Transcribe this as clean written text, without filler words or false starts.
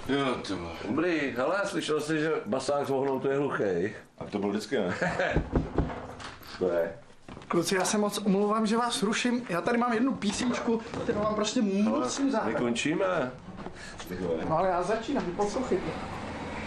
Jo, to bylo. Dobrý, hele, slyšel jsi, že basák s vohnou to je hluchej? A to byl vždycky, ne? Ne. Kluci, já se moc omlouvám, že vás ruším. Já tady mám jednu písničku, kterou vám prostě musím zahrát. My končíme. No ale já začínám, poslouchejte.